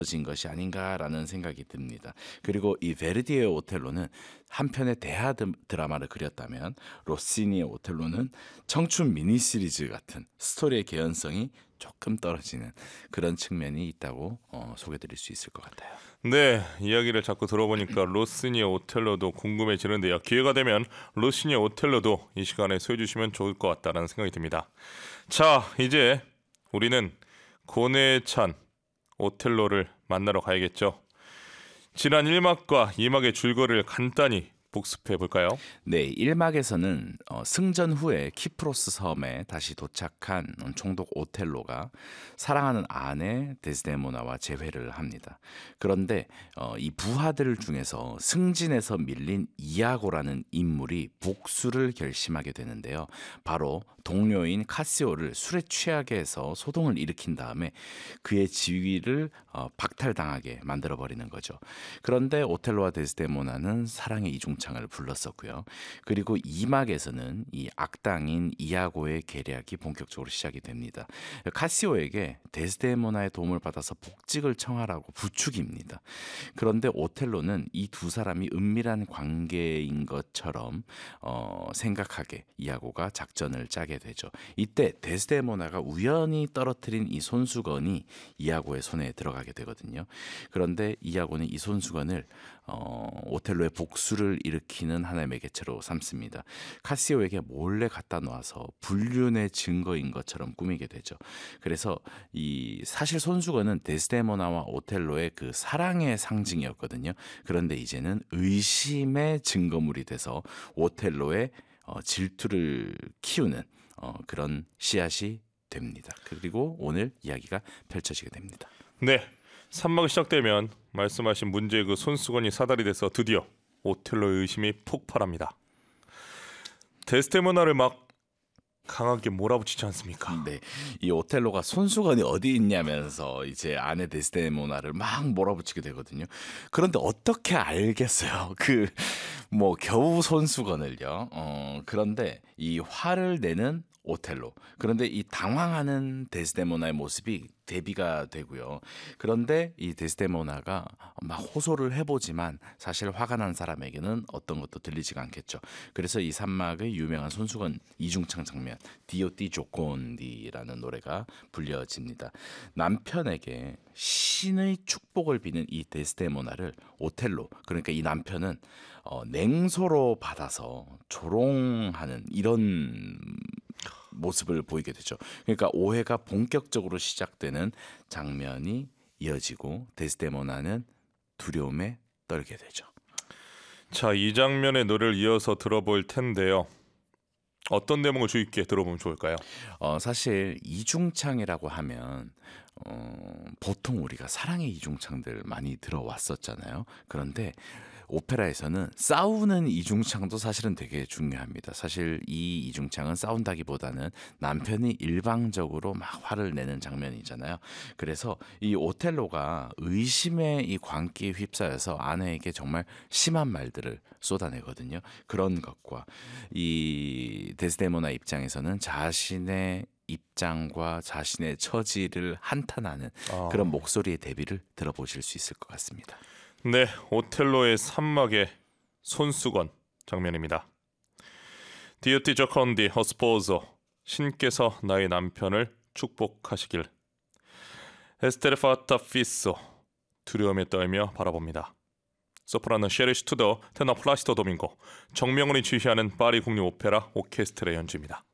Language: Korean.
진 것이 아닌가라는 생각이 듭니다. 그리고 이 베르디의 오텔로는 한 편의 대하 드라마를 그렸다면 로시니의 오텔로는 청춘 미니 시리즈 같은 스토리의 개연성이 조금 떨어지는 그런 측면이 있다고 소개드릴 수 있을 것 같아요. 네, 이야기를 자꾸 들어보니까 로시니의 오텔로도 궁금해지는데요. 기회가 되면 로시니의 오텔로도 이 시간에 소개해 주시면 좋을 것 같다는 생각이 듭니다. 자, 이제 우리는 고뇌찬 오텔로를 만나러 가야겠죠. 지난 1막과 2막의 줄거리를 간단히 복습해 볼까요? 네, 1막에서는 승전 후에 키프로스 섬에 다시 도착한 총독 오텔로가 사랑하는 아내 데스데모나와 재회를 합니다. 그런데 이 부하들 중에서 승진에서 밀린 이아고라는 인물이 복수를 결심하게 되는데요. 바로 동료인 카시오를 술에 취하게 해서 소동을 일으킨 다음에 그의 지위를 박탈당하게 만들어버리는 거죠. 그런데 오텔로와 데스데모나는 사랑의 이중창을 불렀었고요. 그리고 2막에서는 이 악당인 이아고의 계략이 본격적으로 시작이 됩니다. 카시오에게 데스데모나의 도움을 받아서 복직을 청하라고 부추깁니다. 그런데 오텔로는 이 두 사람이 은밀한 관계인 것처럼 생각하게 이아고가 작전을 짜게 되죠. 이때 데스데모나가 우연히 떨어뜨린 이 손수건이 이아고의 손에 들어가게 되거든요. 그런데 이아고는 이 손수건을 오텔로의 복수를 일으키는 하나의 매개체로 삼습니다. 카시오에게 몰래 갖다 놔서 불륜의 증거인 것처럼 꾸미게 되죠. 그래서 이 사실 손수건은 데스데모나와 오텔로의 그 사랑의 상징이었거든요. 그런데 이제는 의심의 증거물이 돼서 오텔로의 질투를 키우는 그런 씨앗이 됩니다. 그리고 오늘 이야기가 펼쳐지게 됩니다. 네, 3막이 시작되면 말씀하신 문제의 그 손수건이 사달이 돼서 드디어 오텔로의 의심이 폭발합니다. 데스데모나를 막 강하게 몰아붙이지 않습니까? 네, 이 오텔로가 손수건이 어디 있냐면서 이제 아내 데스데모나를 막 몰아붙이게 되거든요. 그런데 어떻게 알겠어요? 그 뭐 겨우 손수건을요. 그런데 이 화를 내는 오텔로. 그런데 이 당황하는 데스데모나의 모습이 대비가 되고요. 그런데 이 데스데모나가 막 호소를 해보지만 사실 화가 난 사람에게는 어떤 것도 들리지가 않겠죠. 그래서 이 산막의 유명한 손수건 이중창 장면 디오띠 조콘디라는 노래가 불려집니다. 남편에게 신의 축복을 비는 이 데스데모나를 오텔로, 그러니까 이 남편은 냉소로 받아서 조롱하는 이런 모습을 보이게 되죠. 그러니까 오해가 본격적으로 시작되는 장면이 이어지고 데스데모나는 두려움에 떨게 되죠. 자, 이 장면의 노래를 이어서 들어볼 텐데요. 어떤 대목을 주의 깊게 들어보면 좋을까요? 사실 이중창이라고 하면 보통 우리가 사랑의 이중창들 많이 들어왔었잖아요. 그런데 오페라에서는 싸우는 이중창도 사실은 되게 중요합니다. 사실 이 이중창은 싸운다기보다는 남편이 일방적으로 막 화를 내는 장면이잖아요. 그래서 이 오텔로가 의심의 이 광기에 휩싸여서 아내에게 정말 심한 말들을 쏟아내거든요. 그런 것과 이 데스데모나 입장에서는 자신의 입장과 자신의 처지를 한탄하는 그런 목소리의 대비를 들어보실 수 있을 것 같습니다. 네, 오텔로의 3막의 손수건 장면입니다. 디오티 조컨디 허스포소, 신께서 나의 남편을 축복하시길. 에스테르 파타 피소, 두려움에 떨며 바라봅니다. 소프라노 셰리시 투더, 테너 플라시도 도밍고, 정명훈이 지휘하는 파리 국립 오페라 오케스트라 연주입니다.